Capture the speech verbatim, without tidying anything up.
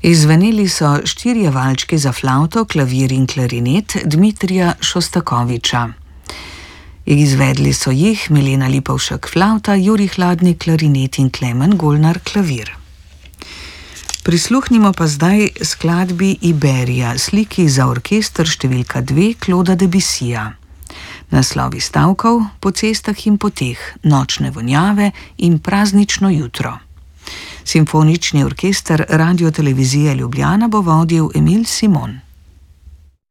Izveneli so štirje valčki za flavto, klavir in klarinet Dmitrija Šostakoviča. Izvedli so jih Milena Lipovšek flavta, Jurij Hladnik klarinet in Klemen Golnar klavir. Prisluhnimo pa zdaj skladbi Iberija, sliki za orkester številka dve Clauda Debussija. Naslovi stavkov: Po cestah in poteh, Nočne vonjave in Praznično jutro. Simfonični orkester Radiotelevizije Ljubljana bo vodil Emil Simon.